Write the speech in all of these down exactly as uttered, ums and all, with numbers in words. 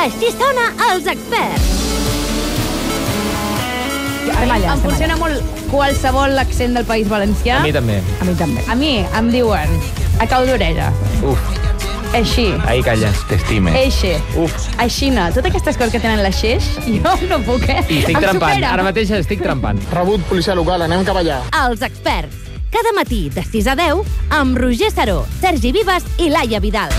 Així sona Els Experts. Estem allà, em funciona molt qualsevol accent del País Valencià. A mi també. A mi també. A mi em diuen a cau d'orella. Uf. Així. Ahí calla, t'estime. Eixe. Uf. Aixina. Totes aquestes coses que tenen l'aixeix, jo no puc, eh? I estic em trempant. supera. Ara mateix estic trempant. Rebut, policia local, anem cap allà. Els Experts. Cada matí de sis a deu amb Roger Saró, Sergi Vives i Laia Vidal.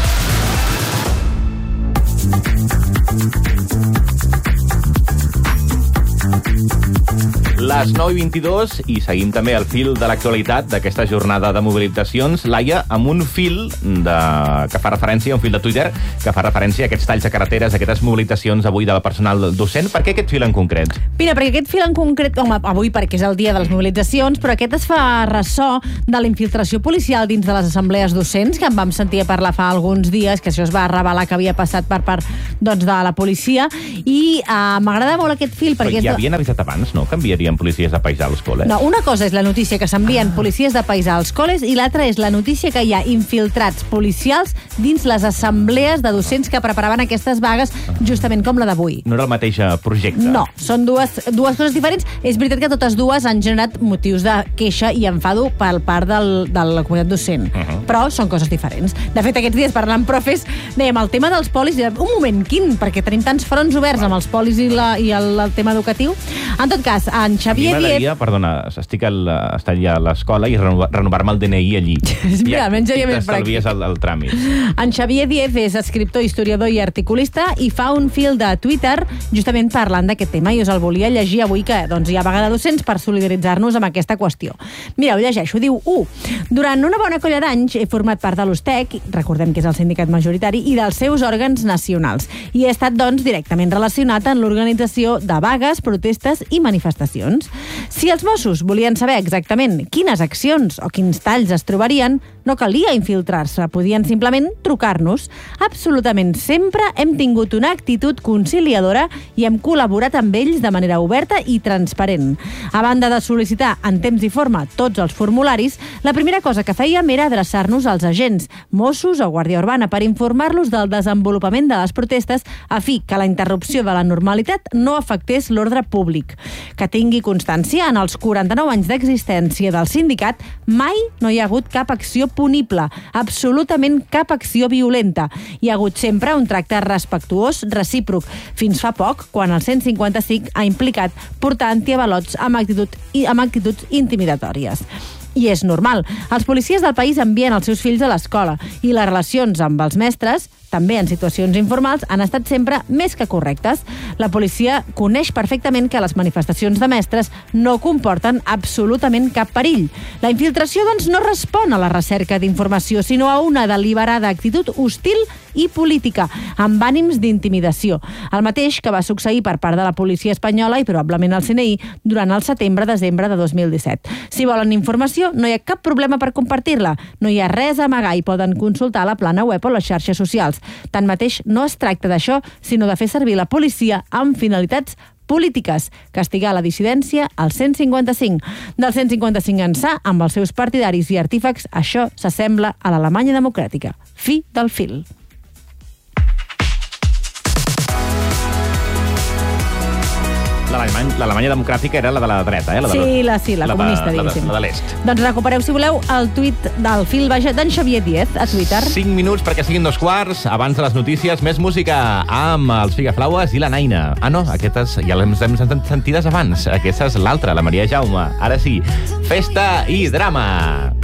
Les nou i vint-i-dos i seguim també el fil de l'actualitat d'aquesta jornada de mobilitzacions. Laia, amb un fil de... que fa referència, un fil de Twitter, que fa referència a aquests talls de carreteres, a aquestes mobilitzacions avui del personal docent. Per què aquest fil en concret? Mira, perquè aquest fil en concret, home, avui perquè és el dia de les mobilitzacions, però aquest es fa ressò de la infiltració policial dins de les assemblees docents, que en vam sentir a parlar fa alguns dies, que això es va revelar que havia passat per part doncs, de la policia, i eh, m'agrada molt aquest fil perquè... Però ja és de... havien avisat abans, no?, que enviarien policies de paisà als col·les. No, una cosa és la notícia que s'envien ah. policies de paisà als col·les i l'altra és la notícia que hi ha infiltrats policials dins les assemblees de docents que preparaven aquestes vagues, justament com la d'avui. No era el mateix projecte? No, són dues, dues coses diferents. És veritat que totes dues han generat motius de queixa i enfado per part del, de la comunitat docent, uh -huh. però són coses diferents. De fet, aquests dies parlant amb profes, dèiem, el tema dels polis, un moment, quin? Perquè tenim tants fronts oberts amb els polis i, la, i el, el tema educatiu. En tot cas, en Xavier Diez... Perdona, estic al, estic allà a l'escola i renovar, renovar-me el D N I allí. Mira, almenys ja hi ha més pràctic. T'estalvies el, el tràmit. En Xavier Diez és escriptor, historiador i articulista i fa un fil de Twitter justament parlant d'aquest tema i us el volia llegir avui, que doncs, hi ha vaga de docents per solidaritzar-nos amb aquesta qüestió. Mira, ho llegeixo. Diu, u. Durant una bona colla d'anys he format part de l'U S T E C, recordem que és el sindicat majoritari, i dels seus òrgans nacionals. I he estat, doncs, directament relacionat en l'organització de vagues, protestes i manifestacions. Si els Mossos volien saber exactament quines accions o quins talls es trobarien, no calia infiltrar-se, podien simplement trucar-nos. Absolutament sempre hem tingut una actitud conciliadora i hem col·laborat amb ells de manera oberta i transparent. A banda de sol·licitar en temps i forma tots els formularis, la primera cosa que fèiem era adreçar-nos als agents, Mossos o Guàrdia Urbana, per informar-los del desenvolupament de les protestes a fi que la interrupció de la normalitat no afectés l'ordre públic. Que tingui constància, en els quaranta-nou anys d'existència del sindicat, mai no hi ha hagut cap acció punible, absolutament cap acció violenta. Hi ha hagut sempre un tracte respectuós, recíproc, fins fa poc, quan el cent cinquanta-cinc ha implicat portar antiavalots amb, actitud, amb actituds intimidatòries. I és normal. Els policies del país envien els seus fills a l'escola i les relacions amb els mestres, també en situacions informals, han estat sempre més que correctes. La policia coneix perfectament que les manifestacions de mestres no comporten absolutament cap perill. La infiltració, doncs, no respon a la recerca d'informació, sinó a una deliberada actitud hostil i política, amb ànims d'intimidació. El mateix que va succeir per part de la policia espanyola i probablement el C N I durant el setembre-desembre de dos mil disset. Si volen informació, no hi ha cap problema per compartir-la. No hi ha res a amagar i poden consultar la plana web o les xarxes socials. Tanmateix, no es tracta d'això, sinó de fer servir la policia amb finalitats polítiques, castigar la dissidència al cent cinquanta-cinc. Del cent cinquanta-cinc ençà, amb els seus partidaris i artífecs, això s'assembla a l'Alemanya democràtica. Fi del fil. L'Alemanya democràtica era la de la dreta, eh? La de sí, la, sí, la, la comunista, de, diguéssim. La de, la de l'est. Doncs recupereu, si voleu, el tuit del fil d'en Xavier Diez a Twitter. Cinc minuts perquè siguin dos quarts. Abans de les notícies, més música amb els Figaflaues i la Naina. Ah, no, aquestes ja les hem sentides abans. Aquesta és l'altra, la Maria Jaume. Ara sí, festa i drama.